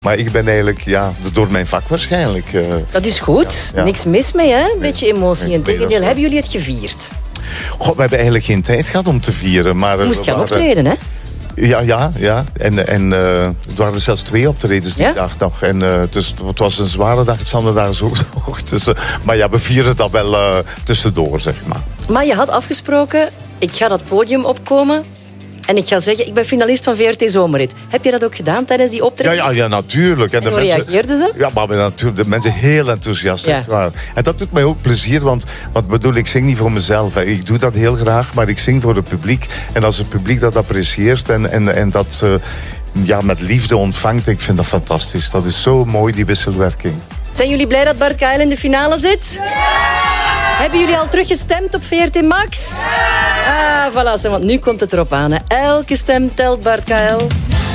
Maar ik ben eigenlijk, door mijn vak waarschijnlijk. Dat is goed. Ja. Niks mis mee, hè? Een beetje emotie. Integendeel, is hebben jullie het gevierd? God, we hebben eigenlijk geen tijd gehad om te vieren. Maar Moest je gaan optreden, hè? Ja. En er waren er zelfs 2 optredens die dag nog. En dus het was een zware dag, het andere dag is ook tussen. Maar ja, we vieren dat wel tussendoor, zeg maar. Maar je had afgesproken, ik ga dat podium opkomen en ik ga zeggen, ik ben finalist van VRT Zomerrit. Heb je dat ook gedaan tijdens die optredens? Ja, natuurlijk. En hoe reageerden ze? Ja, maar natuurlijk, de mensen heel enthousiast. Ja. Echt waar. En dat doet mij ook plezier, want bedoel, ik zing niet voor mezelf. Hè. Ik doe dat heel graag, maar ik zing voor het publiek. En als het publiek dat apprecieert en dat met liefde ontvangt, ik vind dat fantastisch. Dat is zo mooi, die wisselwerking. Zijn jullie blij dat Bart Kael in de finale zit? Ja! Hebben jullie al teruggestemd op VRT Max? Ja! Voilà, want nu komt het erop aan. Hè. Elke stem telt, Bart Kael.